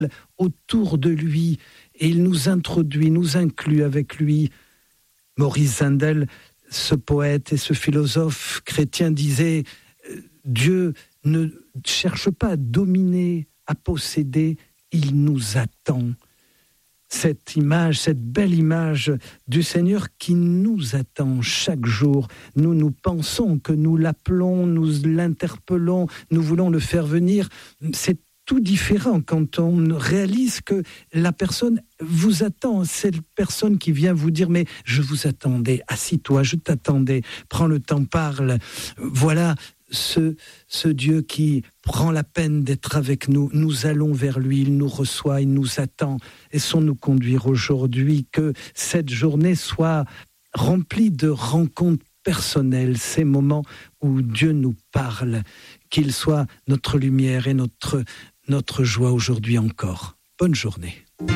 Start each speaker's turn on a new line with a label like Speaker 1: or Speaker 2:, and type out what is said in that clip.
Speaker 1: autour de lui et il nous introduit, nous inclut avec lui. Maurice Zindel, ce poète et ce philosophe chrétien disait « Dieu ne cherche pas à dominer, à posséder, il nous attend ». Cette image, cette belle image du Seigneur qui nous attend chaque jour. Nous pensons que nous l'appelons, nous l'interpellons, nous voulons le faire venir. C'est tout différent quand on réalise que la personne vous attend. C'est la personne qui vient vous dire « Mais je vous attendais, assis-toi, je t'attendais, prends le temps, parle ». Voilà ce Dieu qui prend la peine d'être avec nous. Nous allons vers lui, il nous reçoit, il nous attend. Laissons-nous conduire aujourd'hui, que cette journée soit remplie de rencontres personnelles, ces moments où Dieu nous parle, qu'il soit notre lumière et notre joie aujourd'hui encore. Bonne journée.